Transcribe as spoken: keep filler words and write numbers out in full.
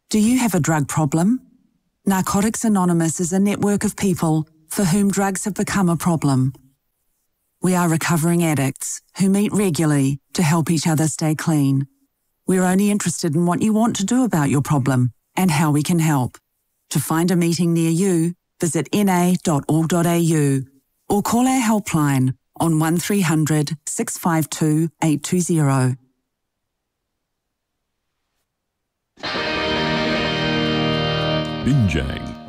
Do you have a drug problem? Narcotics Anonymous is a network of people for whom drugs have become a problem. We are recovering addicts who meet regularly to help each other stay clean. We're only interested in what you want to do about your problem and how we can help. To find a meeting near you, visit n a dot org dot a u or call our helpline on one three hundred, six five two, eight two zero. Binjang.